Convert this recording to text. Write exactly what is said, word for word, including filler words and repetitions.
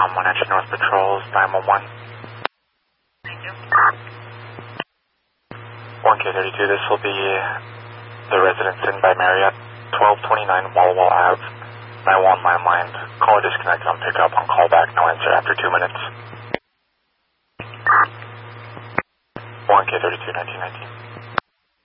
Um, one Action North Patrols, nine one one. Thank you. one K thirty-two, this will be the Residence Inn by Marriott, twelve twenty-nine Walla Walla Ave, nine one landline. Call or disconnect on pickup, on callback, no answer after two minutes. one K thirty-two, nineteen nineteen.